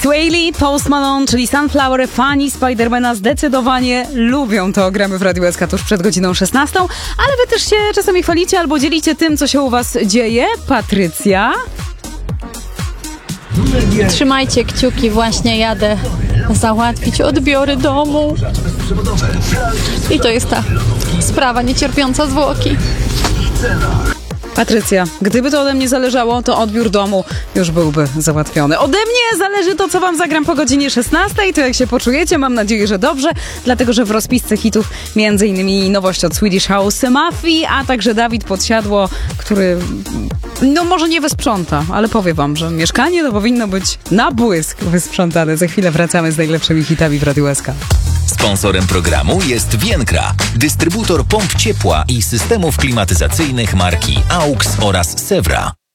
Swaley, Post Malone, czyli Sunflower, fani Spidermana zdecydowanie lubią to. Gramy w Radiu SK tuż przed godziną 16, ale wy też się czasami chwalicie albo dzielicie tym, co się u was dzieje. Patrycja? Trzymajcie kciuki, właśnie jadę załatwić odbiory domu. I to jest ta sprawa niecierpiąca zwłoki. Patrycja, gdyby to ode mnie zależało, to odbiór domu już byłby załatwiony. Ode mnie zależy to, co wam zagram po godzinie 16, to jak się poczujecie, mam nadzieję, że dobrze, dlatego, że w rozpisce hitów m.in. nowość od Swedish House Mafii, a także Dawid Podsiadło, który może nie wysprząta, ale powiem wam, że mieszkanie to powinno być na błysk wysprzątane. Za chwilę wracamy z najlepszymi hitami w Radiu SK. Sponsorem programu jest Vienkra, dystrybutor pomp ciepła i systemów klimatyzacyjnych marki AUX oraz Sewra.